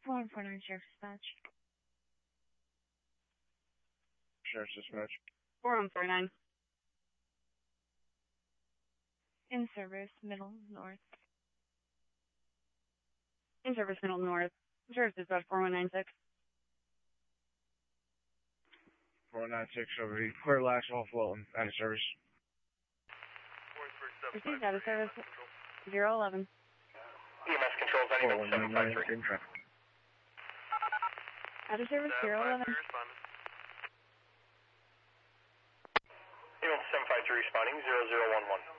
4149 Sheriff's Dispatch. Sheriff's Dispatch. 4149. In service, Middle North. In service, Middle North. Sheriff's Dispatch 4196. 496 over the Clear Lax off Welton. Out of service. Received out of service 011. EMS controls, I need 753. In traffic. Out of service 011. Anyone 753 responding, 0011.